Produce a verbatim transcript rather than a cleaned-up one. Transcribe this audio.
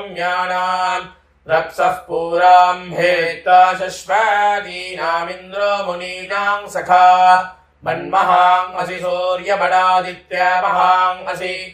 ज्ञानान् रक्षः पुराम् भेत्ता शश्वतीनामिन्द्रो मुनीनां सखा मन्महां असि सूर्यबडादित्य महां असि